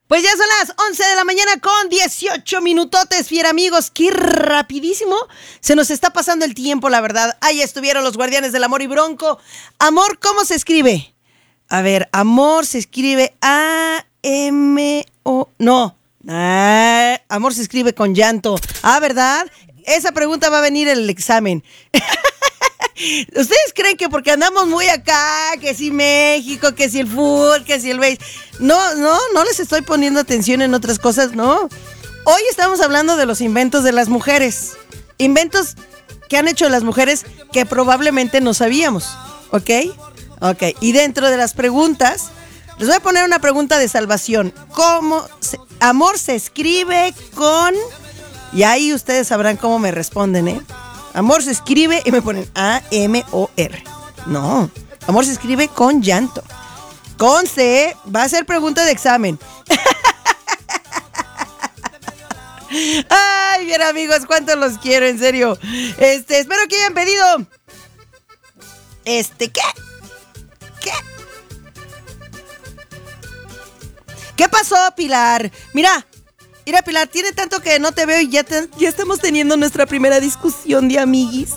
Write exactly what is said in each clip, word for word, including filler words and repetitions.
Pues ya son las once de la mañana con dieciocho minutotes, fiera amigos. Qué rapidísimo se nos está pasando el tiempo, la verdad. Ahí estuvieron los guardianes del amor y Bronco. Amor, ¿cómo se escribe? A ver, amor se escribe A M O... No, ah, amor se escribe con llanto. Ah, ¿verdad? Esa pregunta va a venir en el examen. ¿Ustedes creen que porque andamos muy acá, que si México, que si el fútbol, que si el béis? No, no, no les estoy poniendo atención en otras cosas, no. Hoy estamos hablando de los inventos de las mujeres. Inventos que han hecho las mujeres que probablemente no sabíamos, ¿ok? Ok, y dentro de las preguntas, les voy a poner una pregunta de salvación. ¿Cómo se, amor se escribe con...? Y ahí ustedes sabrán cómo me responden, ¿eh? Amor se escribe y me ponen A M O R. No, amor se escribe con llanto. Con C, va a ser pregunta de examen. Ay, bien amigos, cuánto los quiero, en serio. Este, espero que hayan pedido. Este, ¿qué? ¿Qué? ¿Qué pasó, Pilar? Mira. Mira, Pilar, tiene tanto que no te veo y ya, te, ya estamos teniendo nuestra primera discusión de amiguis.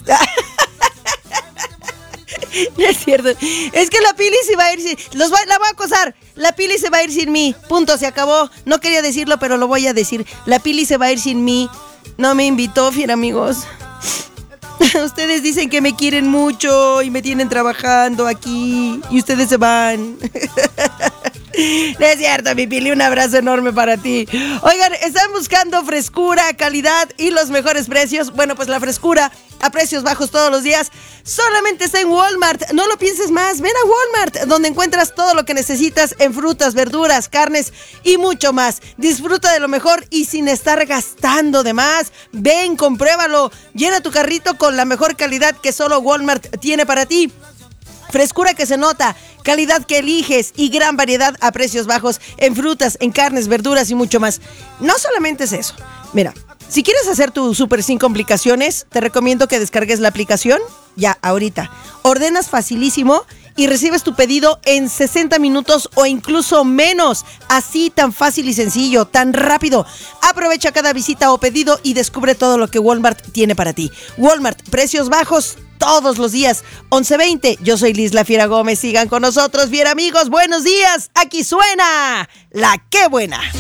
No es cierto. Es que la Pili se va a ir sin... Los va, la voy a acosar. La Pili se va a ir sin mí. Punto, se acabó. No quería decirlo, pero lo voy a decir. La Pili se va a ir sin mí. No me invitó, fiera amigos. Ustedes dicen que me quieren mucho y me tienen trabajando aquí. Y ustedes se van. No es cierto, mi Pili, un abrazo enorme para ti. Oigan, ¿están buscando frescura, calidad y los mejores precios? Bueno, pues la frescura a precios bajos todos los días solamente está en Walmart. No lo pienses más, ven a Walmart, donde encuentras todo lo que necesitas en frutas, verduras, carnes y mucho más. Disfruta de lo mejor y sin estar gastando de más. Ven, compruébalo, llena tu carrito con la mejor calidad que solo Walmart tiene para ti. Frescura que se nota, calidad que eliges y gran variedad a precios bajos en frutas, en carnes, verduras y mucho más. No solamente es eso. Mira, si quieres hacer tu súper sin complicaciones, te recomiendo que descargues la aplicación ya, ahorita. Ordenas facilísimo y recibes tu pedido en sesenta minutos o incluso menos. Así, tan fácil y sencillo, tan rápido. Aprovecha cada visita o pedido y descubre todo lo que Walmart tiene para ti. Walmart, precios bajos todos los días, once veinte. Yo soy Liz La Fiera Gómez. Sigan con nosotros, fiera amigos. Buenos días. Aquí suena La Qué Buena.